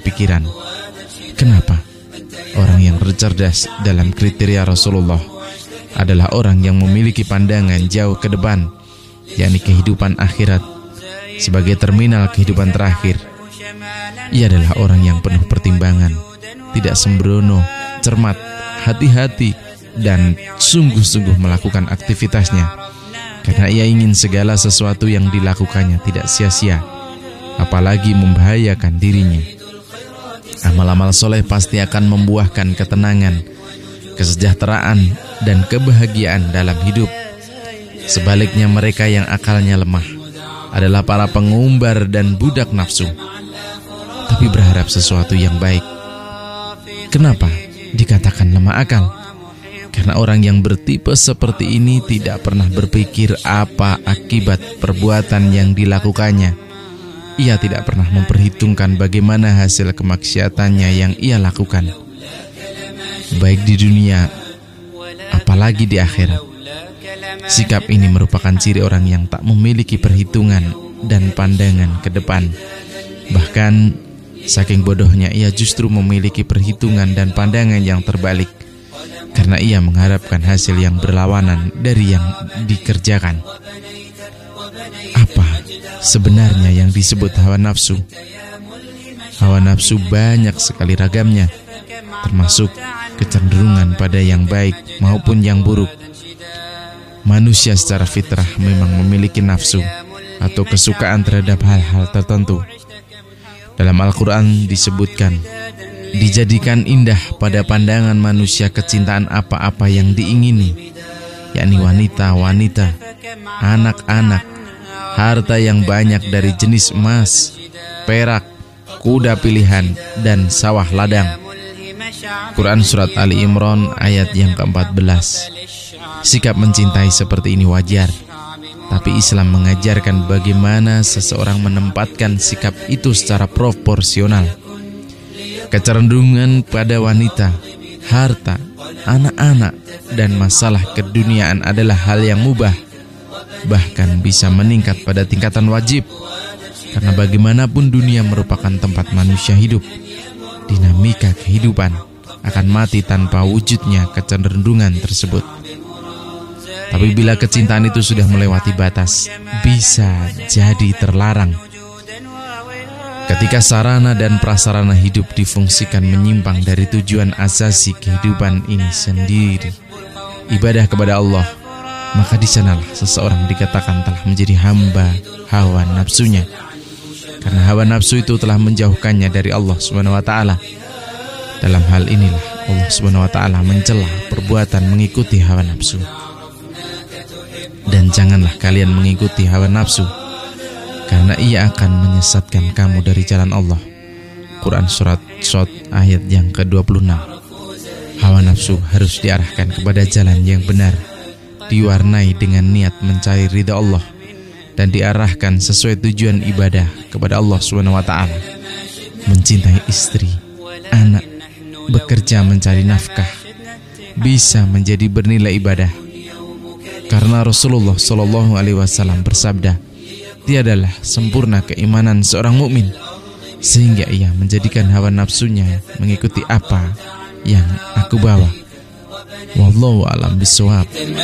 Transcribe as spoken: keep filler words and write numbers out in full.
pikiran. Kenapa? Orang yang cerdas dalam kriteria Rasulullah adalah orang yang memiliki pandangan jauh ke depan, yakni kehidupan akhirat sebagai terminal kehidupan terakhir. Ia adalah orang yang penuh pertimbangan, tidak sembrono, cermat, hati-hati, dan sungguh-sungguh melakukan aktivitasnya, karena ia ingin segala sesuatu yang dilakukannya tidak sia-sia, apalagi membahayakan dirinya. Amal-amal soleh pasti akan membuahkan ketenangan, kesejahteraan, dan kebahagiaan dalam hidup. Sebaliknya, mereka yang akalnya lemah adalah para pengumbar dan budak nafsu, tapi berharap sesuatu yang baik. Kenapa dikatakan lemah akal? Karena orang yang bertipe seperti ini tidak pernah berpikir apa akibat perbuatan yang dilakukannya. Ia tidak pernah memperhitungkan bagaimana hasil kemaksiatannya yang ia lakukan, baik di dunia apalagi di akhirat. Sikap ini merupakan ciri orang yang tak memiliki perhitungan dan pandangan ke depan. Bahkan saking bodohnya ia justru memiliki perhitungan dan pandangan yang terbalik, karena ia mengharapkan hasil yang berlawanan dari yang dikerjakan. Apa sebenarnya yang disebut hawa nafsu? Hawa nafsu banyak sekali ragamnya, termasuk kecenderungan pada yang baik maupun yang buruk. Manusia secara fitrah memang memiliki nafsu atau kesukaan terhadap hal-hal tertentu. Dalam Al-Quran disebutkan, dijadikan indah pada pandangan manusia kecintaan apa-apa yang diingini, yakni wanita-wanita, anak-anak, harta yang banyak dari jenis emas, perak, kuda pilihan, dan sawah ladang. Quran Surat Ali Imran ayat yang keempat belas. Sikap mencintai seperti ini wajar, tapi Islam mengajarkan bagaimana seseorang menempatkan sikap itu secara proporsional. Kecenderungan pada wanita, harta, anak-anak, dan masalah keduniaan adalah hal yang mubah, bahkan bisa meningkat pada tingkatan wajib, karena bagaimanapun dunia merupakan tempat manusia hidup. Dinamika kehidupan akan mati tanpa wujudnya kecenderungan tersebut. Tapi bila kecintaan itu sudah melewati batas, bisa jadi terlarang. Ketika sarana dan prasarana hidup difungsikan menyimpang dari tujuan asasi kehidupan ini sendiri, ibadah kepada Allah, maka di sanalah seseorang dikatakan telah menjadi hamba hawa nafsunya. Karena hawa nafsu itu telah menjauhkannya dari Allah subhanahu wa taala. Dalam hal inilah Allah subhanahu wa taala mencela perbuatan mengikuti hawa nafsu. Dan janganlah kalian mengikuti hawa nafsu, karena ia akan menyesatkan kamu dari jalan Allah. Quran Surat Shad ayat yang ke dua puluh enam. Hawa nafsu harus diarahkan kepada jalan yang benar, diwarnai dengan niat mencari ridha Allah, dan diarahkan sesuai tujuan ibadah kepada Allah subhanahu wa taala. Mencintai istri, anak, bekerja mencari nafkah bisa menjadi bernilai ibadah. Karena Rasulullah Shallallahu Alaihi Wasallam bersabda, tiadalah sempurna keimanan seorang mukmin sehingga ia menjadikan hawa nafsunya mengikuti apa yang aku bawa. Wallahu a'lam bishawab.